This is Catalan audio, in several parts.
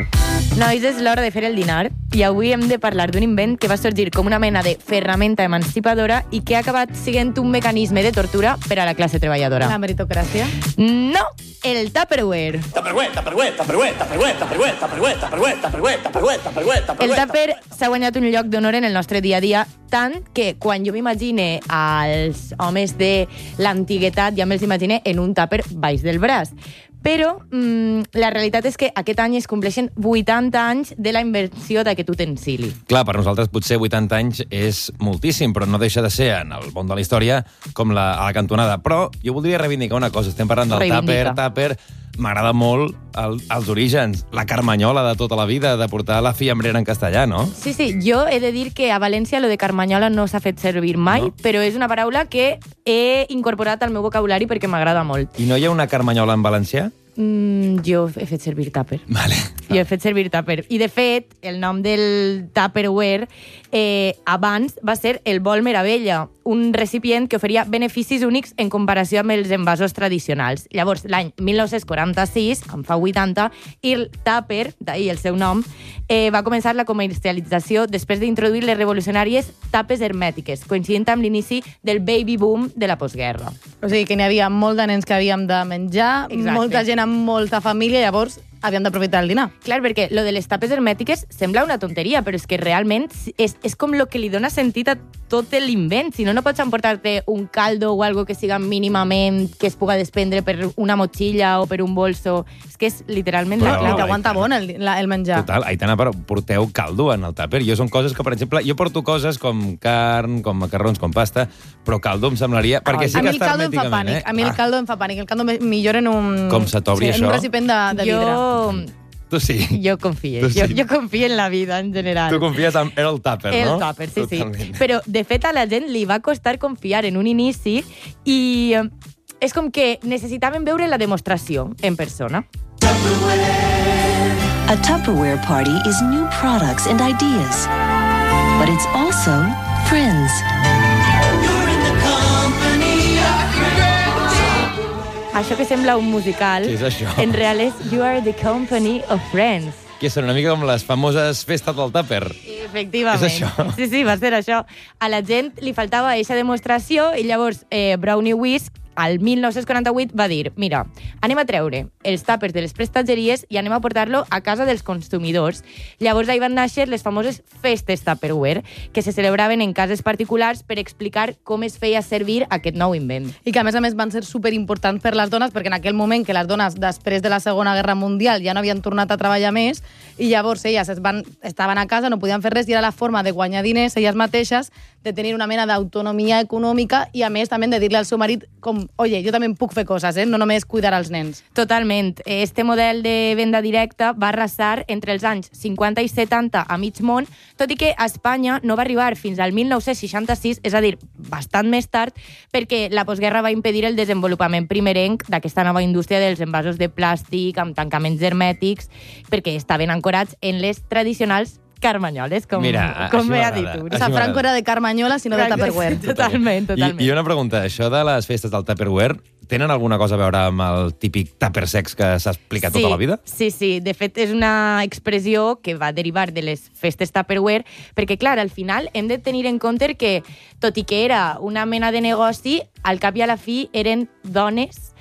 Nois, és l'hora de fer el dinar i avui hem de parlar d'un invent que va sorgir com una mena de ferramenta emancipadora i que ha acabat sent un mecanisme de tortura per a la classe treballadora. La meritocràcia? No, el Tupperware. El tàper s'ha guanyat un lloc d'honor en el nostre dia a dia, tant que quan jo m'imagine als homes de l'antiguitat ja me'ls imagine en un tàper baix del braç. Però la realitat és que aquest any es compleixen 80 anys de la invenció d'aquest utensili. Clar, per nosaltres potser 80 anys és moltíssim, però no deixa de ser en el món de la història com a la cantonada. Però jo voldria reivindicar una cosa. Estem parlant del tàper. M'agrada molt els orígens, la carmanyola de tota la vida, de portar la fiambrera en castellà, no? Sí, jo he de dir que a València lo de carmanyola no s'ha fet servir mai, però és una paraula que he incorporat al meu vocabulari perquè m'agrada molt. I no hi ha una carmanyola en valencià? Jo he fet servir tàper. Vale. Jo he fet servir tàper. I, de fet, el nom del Tupperware abans va ser el bol meravella, un recipient que oferia beneficis únics en comparació amb els envasos tradicionals. Llavors, l'any 1946, en fa 80, i el tàper, d'ahir el seu nom, va començar la comercialització després d'introduir les revolucionàries tapes hermètiques, coincidint amb l'inici del baby boom de la postguerra. O sigui que n'hi havia molt de nens que havíem de menjar, molta gent amb molta família, llavors havíem d'aprofitar el dinar. Clar, perquè lo de les tapes hermètiques sembla una tonteria, però és que realment és com lo que li dona sentit a tot l'invent. Si no, no pots emportar-te un caldo o algo que siga mínimament que es puga desprendre per una motxilla o per un bolso. És que és literalment la clau. T'aguanta bon el menjar. Total, Aitana, però porteu caldo en el tàper. Jo són coses que, per exemple, jo porto coses com carn, com macarrons, com pasta, però caldo em semblaria... Perquè sí que està hermèticament, A mi el caldo em fa pànic. El caldo millor en un... Com se t'obri això? En un recipient de vidre. Tu sí. Jo confio. Jo confio en la vida, en general. Tu confies en el tàper, no? El tàper, sí. Però, de fet, a la gent li va costar confiar en un inici i és com que necessitaven veure la demostració en persona. A Tupperware party is new products and ideas. But it's also friends. Això que sembla un musical, Què és això? en real és You Are the Company of Friends. Que són una mica com les famoses festes del tàper. Efectivament. És això? Sí, va ser això. A la gent li faltava aquesta demostració i llavors Brownie Whisk al 1948 va dir, mira, anem a treure els tàpers de les prestatgeries i anem a portar-lo a casa dels consumidors. Llavors ahí van néixer les famoses festes Tupperware, que se celebraven en cases particulars per explicar com es feia servir aquest nou invent. I que, a més, van ser superimportants per les dones, perquè en aquell moment que les dones, després de la Segona Guerra Mundial, ja no havien tornat a treballar més, i llavors elles estaven a casa, no podien fer res, i era la forma de guanyar diners elles mateixes, de tenir una mena d'autonomia econòmica i, a més, també de dir-li al seu marit com, oye, jo també puc fer coses, no només cuidar els nens. Totalment. Este model de venda directa va arrasar entre els anys 50 i 70 a mig món, tot i que a Espanya no va arribar fins al 1966, és a dir, bastant més tard, perquè la postguerra va impedir el desenvolupament primerenc d'aquesta nova indústria dels envasos de plàstic amb tancaments hermètics, perquè estaven ancorats en les tradicionals carmanyoles, com bé ha dit tu. O sigui, Franco era de carmanyola, sinó de Tupperware. Totalment. I una pregunta, això de les festes del Tupperware tenen alguna cosa a veure amb el típic tàper sex que s'ha explicat tota la vida? Sí. De fet, és una expressió que va derivar de les festes Tupperware, perquè, clar, al final hem de tenir en compte que, tot i que era una mena de negoci, al cap i a la fi eren dones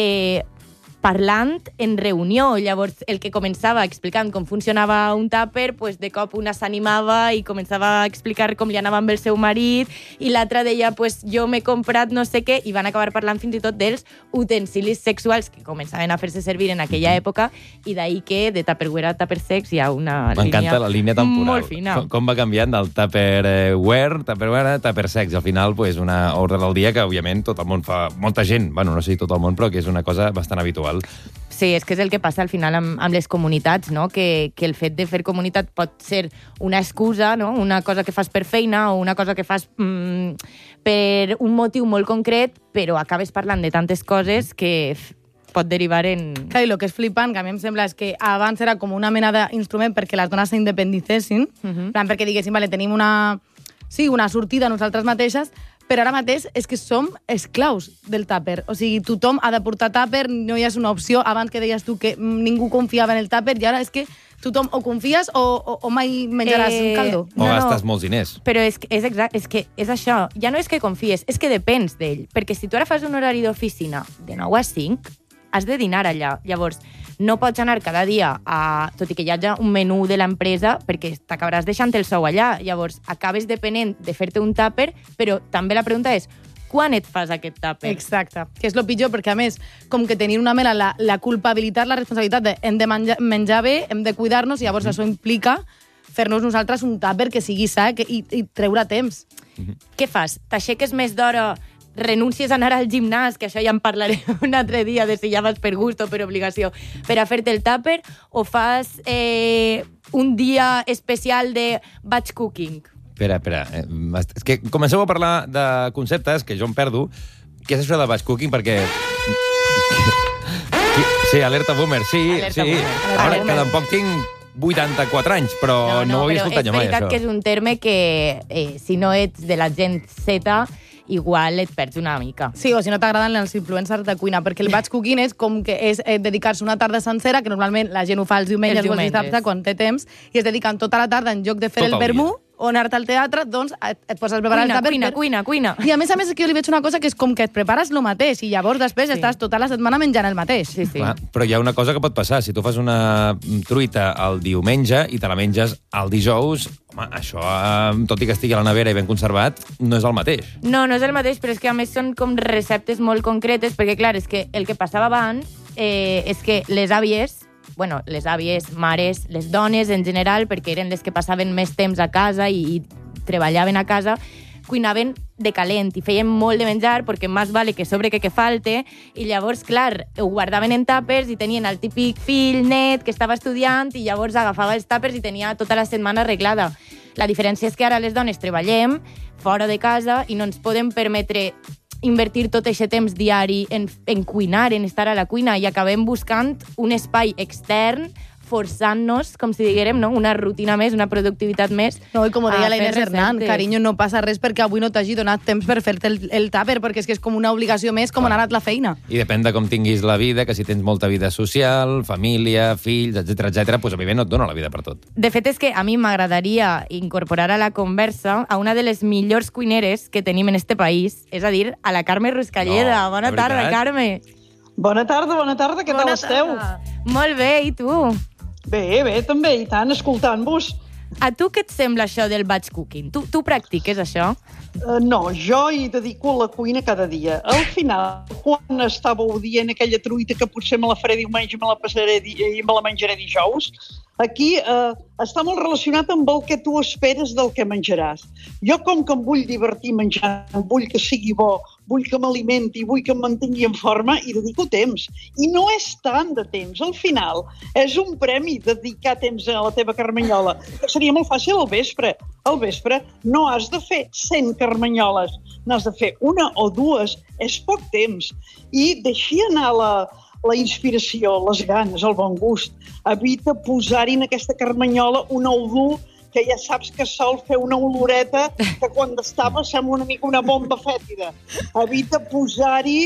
parlant en reunió. Llavors, el que començava explicant com funcionava un tàper, pues, de cop una s'animava i començava a explicar com li anava amb el seu marit, i l'altra deia, pues, jo m'he comprat no sé què, i van acabar parlant fins i tot dels utensilis sexuals que començaven a fer-se servir en aquella època, i d'ahir que de Tupperware a tupper sex hi ha una línia... M'encanta la línia temporal. Molt fina. Com va canviant del Tupperware a tupper sex. Al final, pues, una ordre del dia que, òbviament, tot el món fa... Molta gent, bueno, no sé si tot el món, però que és una cosa bastant habitual. Sí, és que és el que passa al final amb les comunitats, no? Que el fet de fer comunitat pot ser una excusa, no? Una cosa que fas per feina o una cosa que fas per un motiu molt concret, però acabes parlant de tantes coses que pot derivar en... Clar, i el que és flipant, que a mi em sembla, és que abans era com una mena d'instrument perquè les dones s'independicessin, perquè diguéssim, vale, tenim una sortida nosaltres mateixes, però ara mateix és que som esclaus del tàper. O sigui, tothom ha de portar tàper, no hi és una opció. Abans que deies tu que ningú confiava en el tàper, i ara és que tothom o confies o mai menjaràs un caldo. O gastes molts diners. Però és que és això. Ja no és que confies, és que depens d'ell. Perquè si tu ara fas un horari d'oficina de 9 a 5, has de dinar allà. Llavors, no pots anar cada dia, tot i que hi hagi un menú de l'empresa, perquè t'acabaràs deixant el sou allà. Llavors, acabes depenent de fer-te un tàper, però també la pregunta és quan et fas aquest tàper? Exacte, que és el pitjor, perquè a més, com que tenir una mena la culpabilitat, la responsabilitat de hem de menjar bé, hem de cuidar-nos, i llavors això implica fer-nos nosaltres un tàper que sigui sa i treure temps. Què fas? T'aixeques més d'hora, renuncies a anar al gimnàs, que això ja en parlaré un altre dia, de si ja vas per gust o per obligació, per a fer-te el tàper, o fas un dia especial de batch cooking? Espera. És que comenceu a parlar de conceptes que jo em perdo. Què és això de batch cooking? Perquè... Sí, alerta boomer, sí. Ara, que tampoc tinc 84 anys, però no ho havia escoltat jo mai, això. És veritat que és un terme que, si no ets de la gent Z, igual et perds una mica. Sí, o si no t'agraden els influencers de cuina, perquè el batch cooking és com que és dedicar-se una tarda sencera, que normalment la gent ho fa els diumenges o els dissabtes, quan té temps, i es dediquen tota la tarda en lloc de fer el vermú o anar-te al teatre, doncs et poses a preparar el tàper. Cuina. I a més és que jo li veig una cosa que és com que et prepares el mateix i llavors després estàs tota la setmana menjant el mateix. Sí. Clar, però hi ha una cosa que pot passar. Si tu fas una truita el diumenge i te la menges el dijous, home, això, tot i que estigui a la nevera i ben conservat, no és el mateix. No és el mateix, però és que a més són com receptes molt concretes, perquè clar, és que el que passava abans és que les àvies, mares, les dones en general, perquè eren les que passaven més temps a casa i treballaven a casa, cuinaven de calent i feien molt de menjar perquè més vale que sobre que falte, i llavors, clar, ho guardaven en tàpers i tenien el típic fill net que estava estudiant i llavors agafava els tàpers i tenia tota la setmana arreglada. La diferència és que ara les dones treballem fora de casa i no ens podem permetre invertir tot aquest temps diari en cuinar, en estar a la cuina, i acabem buscant un espai extern, forçant-nos, com si diguérem, no? Una rutina més, una productivitat més. No, i com deia la Inés Hernán, carinyo, no passa res perquè avui no t'hagi donat temps per fer-te el tàper, perquè és que és com una obligació més, com anar a la feina. I depèn de com tinguis la vida, que si tens molta vida social, família, fills, etc, doncs evidentment no et dona la vida per tot. De fet, és que a mi m'agradaria incorporar a la conversa a una de les millors cuineres que tenim en este país, és a dir, a la Carme Ruscalleda. Bona tarda, Carme. Bona tarda, què tal esteu? Molt bé, i tu? Bé, també, i tant, escoltant-vos. A tu què et sembla això del batch cooking? Tu practiques això? No, jo hi dedico a la cuina cada dia. Al final, quan estàveu dient aquella truita que potser me la faré diumenge i me la passaré i me la menjaré dijous, aquí està molt relacionat amb el que tu esperes del que menjaràs. Jo, com que em vull divertir menjant, vull que sigui bo, vull que m'alimenti, vull que em mantingui en forma, hi dedico temps. I no és tant de temps. Al final, és un premi dedicar temps a la teva carmanyola. Seria molt fàcil al vespre. Al vespre no has de fer 100 carmanyoles, n'has de fer una o dues. És poc temps. I deixi anar la inspiració, les ganes, el bon gust. Evita posar-hi en aquesta carmanyola un ou dur que ja saps que sol fer una oloreta que quan estava sembla una mica una bomba fètida. Evita posar-hi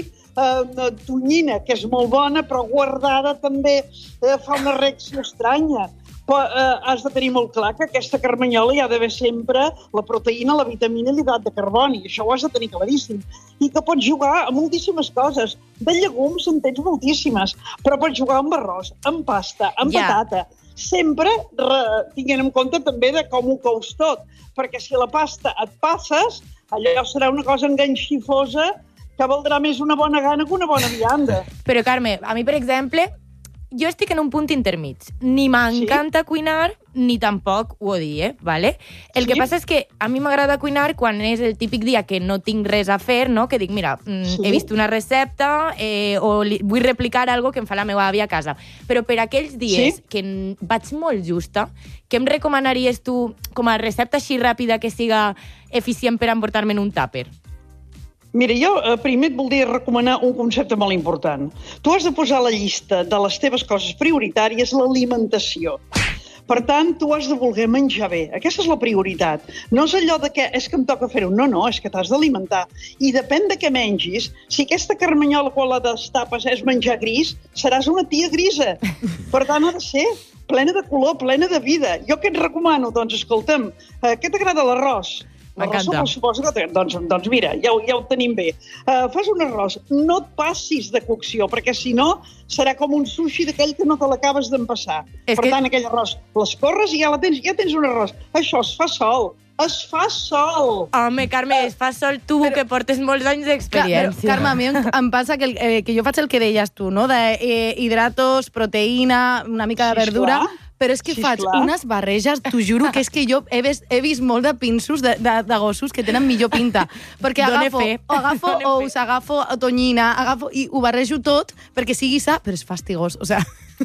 tonyina, que és molt bona, però guardada també fa una reacció estranya. Però has de tenir molt clar que aquesta carmanyola hi ha d'haver sempre la proteïna, la vitamina i l'hidratat de carboni. Això ho has de tenir claríssim. I que pots jugar a moltíssimes coses. De llegums en tens moltíssimes, però pots jugar amb arròs, amb pasta, amb patata. Sempre tinguent en compte també de com ho cous tot, perquè si la pasta et passes, allò serà una cosa enganxifosa que valdrà més una bona gana que una bona vianda. Però, Carme, a mi, per exemple, jo estic en un punt intermig. Ni m'encanta cuinar, ni tampoc ho odie, ¿vale? El que passa és que a mi m'agrada cuinar quan és el típic dia que no tinc res a fer, no? Que dic, mira, he vist una recepta o vull replicar algo que em fa la meva àvia a casa. Però per aquells dies que vaig molt justa, què em recomanaries tu com a recepta així ràpida que siga eficient per emportar-me en un tàper? Mira, jo primer et voldria recomanar un concepte molt important. Tu has de posar a la llista de les teves coses prioritàries l'alimentació. Per tant, tu has de voler menjar bé. Aquesta és la prioritat. No és allò de que és que em toca fer-ho. No, és que t'has d'alimentar. I depèn de què mengis. Si aquesta carmanyola quan la destapes és menjar gris, seràs una tia grisa. Per tant, ha de ser plena de color, plena de vida. Jo què et recomano? Doncs, escolta'm, què t'agrada l'arròs? M'encanta. Suposo que doncs mira, ja ho tenim bé. Fas un arròs, no et passis de cocció, perquè si no serà com un sushi d'aquell que no te l'acabes d'empassar. Per tant, aquell arròs l'escorres i ja tens un arròs. Això es fa sol. Es fa sol! Home, Carme, es fa sol tu, que portes molts anys d'experiència. Carme, a mi em passa que jo faig el que deies tu, no? D'hidratos, proteïna, una mica de verdura... Però és que faig unes barreges, t'ho juro, que és que jo he vist molt de pinços de gossos que tenen millor pinta. Perquè agafo ous, agafo tonyina, i ho barrejo tot perquè sigui sa, però és fastigós. O sigui...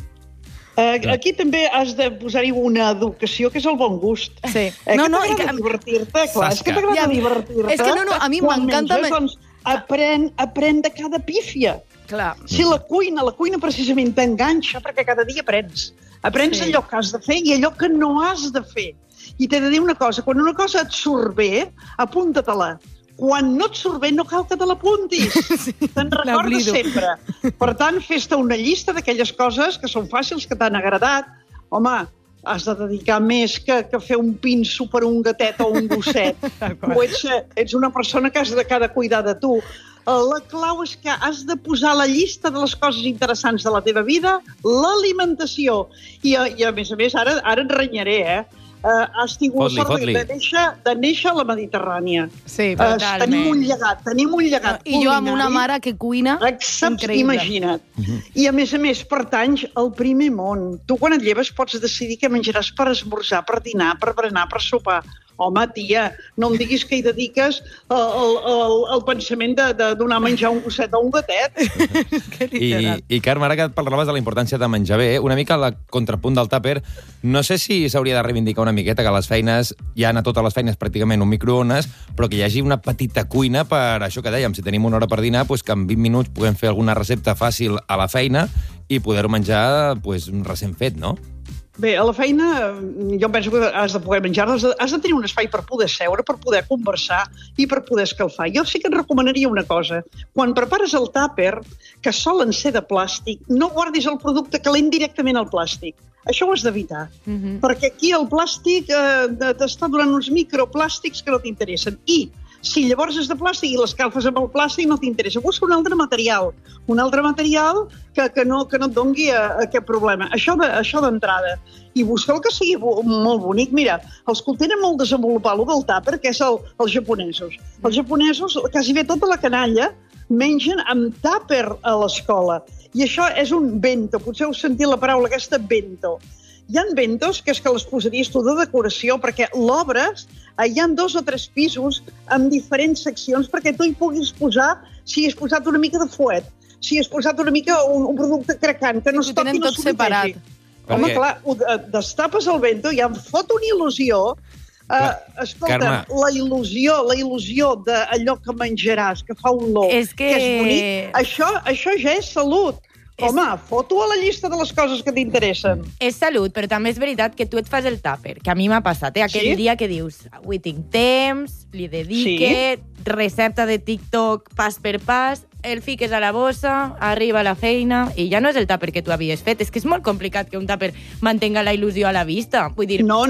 Aquí també has de posar-hi una educació, que és el bon gust. Sí. T'agrada divertir-te? Clar, és que t'agrada divertir-te. És que a mi m'encanta... Doncs aprèn de cada pífia. Clar. Si la cuina precisament t'enganxa, perquè cada dia aprens. Aprens allò que has de fer i allò que no has de fer. I t'he de dir una cosa, quan una cosa et surt bé, apunta-te-la. Quan no et surt bé, no cal que te l'apuntis. Te'n recordes sempre. Per tant, fes-te una llista d'aquelles coses que són fàcils, que t'han agradat. Home, has de dedicar més que fer un pinso per un gatet o un gosset. O ets una persona que has de cuidar de tu. La clau és que has de posar a la llista de les coses interessants de la teva vida l'alimentació. I a més, ara et renyaré, has tingut sort de néixer a la Mediterrània. Sí, totalment. Tenim un llegat I jo amb una mare que cuina increïble. Imagina't. I a més, pertanys al primer món. Tu quan et lleves pots decidir què menjaràs per esmorzar, per dinar, per berenar, per sopar. Home, tia, no em diguis que hi dediques el pensament de donar a menjar un gosset o un gatet. I Carme, ara que et parlaves de la importància de menjar bé, una mica el contrapunt del tàper, no sé si s'hauria de reivindicar una miqueta que a les feines, hi ha a totes les feines pràcticament un microones, però que hi hagi una petita cuina per això que dèiem, si tenim una hora per dinar, que en 20 minuts puguem fer alguna recepta fàcil a la feina i poder-ho menjar recent fet, no? Bé, a la feina jo penso que has de poder menjar, has de tenir un espai per poder seure, per poder conversar i per poder escalfar. Jo sí que et recomanaria una cosa. Quan prepares el tàper, que solen ser de plàstic, no guardis el producte calent directament al plàstic. Això ho has d'evitar, perquè aquí el plàstic t'està donant uns microplàstics que no t'interessen. I si llavors és de plàstic i l'escalfes amb el plàstic no t'interessa, busca un altre material que no et doni aquest problema. Això d'entrada. I busca el que sigui molt bonic. Mira, els que ho tenen molt desenvolupat, el del tàper, que és els japonesos. Els japonesos, quasi bé tota la canalla, mengen amb tàper a l'escola. I això és un bento. Potser heu sentit la paraula aquesta, bento. Hi ha bentos que és que les posaries tu de decoració perquè l'obres, hi ha 2 o 3 pisos amb diferents seccions perquè tu hi puguis posar, si has posat una mica de fuet, si has posat una mica un producte cracant, que no es toqui, no s'humidegi. Home, clar, destapes el bento i em fot una il·lusió. Escolta, la il·lusió d'allò que menjaràs, que fa olor, que és bonic, això ja és salut. Home, foto a la llista de les coses que t'interessen. És salut, però també és veritat que tu et fas el tàper, que a mi m'ha passat, aquell dia que dius, avui tinc temps, li dedique, recepta de TikTok pas per pas, el fiques a la bossa, arriba a la feina, i ja no és el tàper que tu havies fet. És que és molt complicat que un tàper mantenga la il·lusió a la vista. Vull dir, no,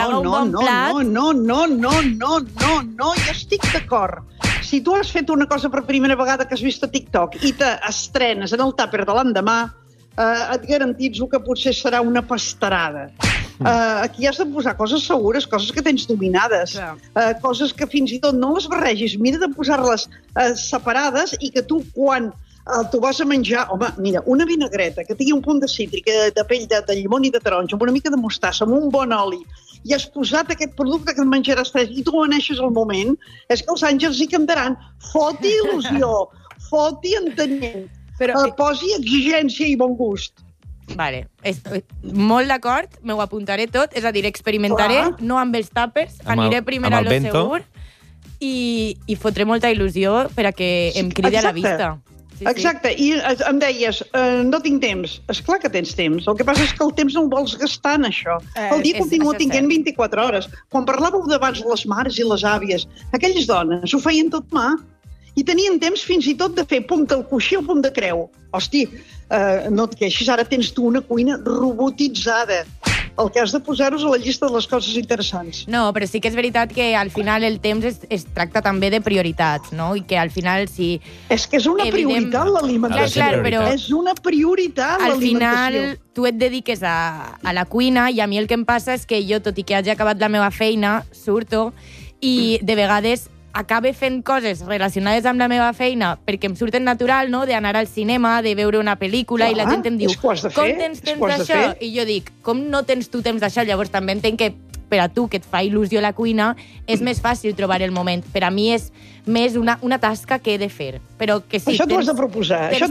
jo estic d'acord. Si tu has fet una cosa per primera vegada que has vist a TikTok i t'estrenes en el tàper de l'endemà, et garantitzo que potser serà una pastarada. Aquí has de posar coses segures, coses que tens dominades, coses que fins i tot no les barregis. Mira de posar-les separades i que tu, quan t'ho vas a menjar... Home, mira, una vinagreta que tingui un punt de cítric, de pell de llimón i de taronja, amb una mica de mostassa, amb un bon oli, i has posat aquest producte que et menjaràs i tu aneixes al moment, és que els àngels hi cantaran. Foti il·lusió, foti enteniment, posi exigència i bon gust. Vale, molt d'acord, m'ho apuntaré tot, és a dir, experimentaré, no amb els tàpers, aniré primer a lo segur i fotré molta il·lusió per a que em cridi a la vista. Exacte, i em deies, no tinc temps. Esclar que tens temps. El que passa és que el temps no el vols gastar en això. El dia continua tinguent 24 hores. Quan parlàveu d'abans les mares i les àvies, aquelles dones ho feien tot mà i tenien temps fins i tot de fer punta al coixí o punt de creu. Hosti, no et queixis, ara tens tu una cuina robotitzada. El que has de posar-vos a la llista de les coses interessants. No, però sí que és veritat que al final el temps es tracta també de prioritats, no? I que al final si... És que és una prioritat l'alimentació. Clar, però és una prioritat l'alimentació. Al final tu et dediques a la cuina i a mi el que em passa és que jo, tot i que hagi acabat la meva feina, surto i de vegades acabe fent coses relacionades amb la meva feina perquè em surten natural, no?, d'anar al cinema, de veure una pel·lícula, i la gent em diu, com tens temps d'això? I jo dic, com no tens tu temps d'això? Llavors també entenc que per a tu, que et fa il·lusió la cuina, és més fàcil trobar el moment. Per a mi és més una tasca que he de fer. Però que sí, això t'ho has de proposar, I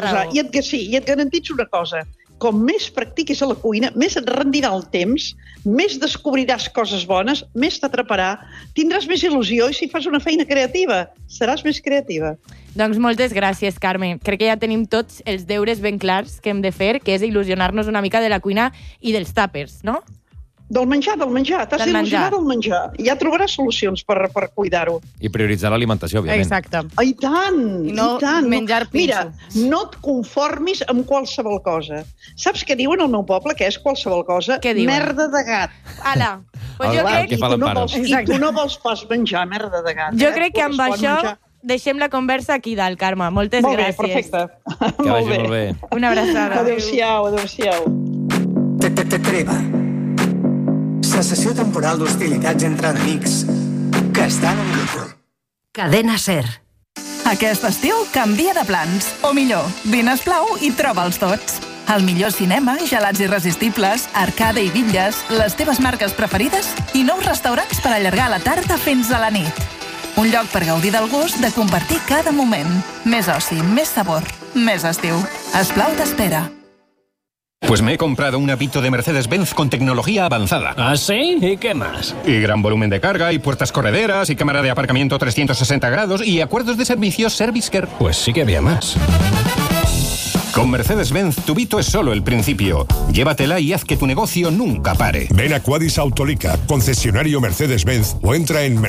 et garantits una cosa. Com més practiquis a la cuina, més et rendirà el temps, més descobriràs coses bones, més t'atraparà, tindràs més il·lusió i si fas una feina creativa, seràs més creativa. Doncs moltes gràcies, Carme. Crec que ja tenim tots els deures ben clars que hem de fer, que és il·lusionar-nos una mica de la cuina i dels tàpers, no? Del menjar. T'has d'il·lusionar del menjar. Ja trobaràs solucions per cuidar-ho. I prioritzar l'alimentació, òbviament. Exacte. I tant, I no menjar pinxo. Mira, no et conformis amb qualsevol cosa. Saps què diuen al meu poble? Que és qualsevol cosa? Què diuen? Merda de gat. Ala, pues jo crec... I tu no vols pas menjar merda de gat. Jo crec que amb això deixem la conversa aquí dalt, Carme. Moltes gràcies. Molt bé, perfecte. Que vagi molt bé. Una abraçada. Adéu-siau. Treva. Cessació temporal d'hostilitats entre enemics que estan en grup. Cadena SER. Aquest estiu canvia de plans. O millor, vine a Esplau i troba'ls tots. El millor cinema, gelats irresistibles, arcade i bitlles, les teves marques preferides i nous restaurants per allargar la tarda fins a la nit. Un lloc per gaudir del gust de compartir cada moment. Més oci, més sabor, més estiu. Esplau t'espera. Pues me he comprado un Avito de Mercedes-Benz con tecnología avanzada. ¿Ah, sí? ¿Y qué más? Y gran volumen de carga, y puertas correderas, y cámara de aparcamiento 360 grados, y acuerdos de servicios ServiceCare. Pues sí que había más. Con Mercedes-Benz, tu Vito es solo el principio. Llévatela y haz que tu negocio nunca pare. Ven a Quadis Autolica, concesionario Mercedes-Benz, o entra en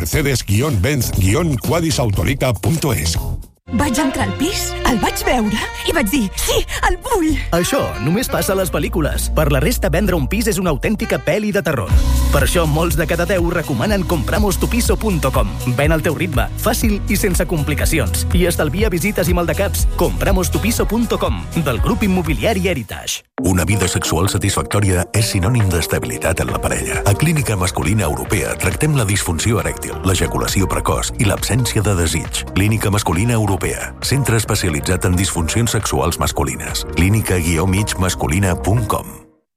mercedes-benz-quadisautolica.es. Vaig entrar al pis, el vaig veure i vaig dir, sí, el vull! Això només passa a les pel·lícules. Per la resta, vendre un pis és una autèntica pel·li de terror. Per això, molts de cada 10 recomanen compramostupiso.com. Ven al teu ritme, fàcil i sense complicacions. I estalvia visites i maldecaps. Compramostupiso.com, del grup immobiliari Heritage. Una vida sexual satisfactòria és sinònim d'estabilitat en la parella. A Clínica Masculina Europea tractem la disfunció erèctil, l'ejaculació precoç i l'absència de desig. Clínica Masculina Europea, centre especialitzat en disfuncions sexuals masculines. clínica-masculina.com.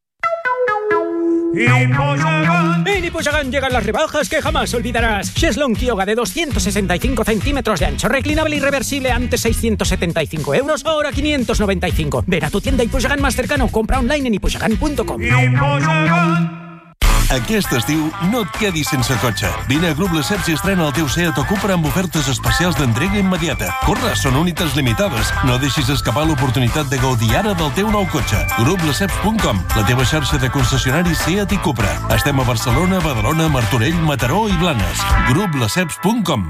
En Iposagan llegan las rebajas que jamás olvidarás. Cheslong Kyoga de 265 centímetros de ancho, reclinable y reversible, antes 675 euros, ahora 595. Ven a tu tienda Iposagan más cercano, compra online en iposagan.com. Aquest estiu no et quedis sense cotxe. Vine a Grup Lesseps i estrena el teu Seat o Cupra amb ofertes especials d'entrega immediata. Corre, són unitats limitades. No deixis escapar l'oportunitat de gaudir ara del teu nou cotxe. Gruplesseps.com, la teva xarxa de concessionaris Seat i Cupra. Estem a Barcelona, Badalona, Martorell, Mataró i Blanes. Gruplesseps.com.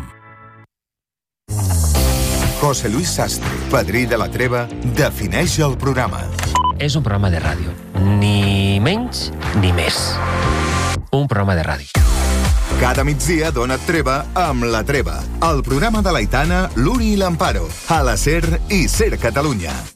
José Luis Sastre, padrí de la Treva, defineix el programa. És un programa de ràdio. Ni menys ni més. Un programa de ràdio. Cada migdia dona Treva amb La Treva, el programa de l'Aitana, l'Uri i l'Amparo, a la SER i SER Catalunya.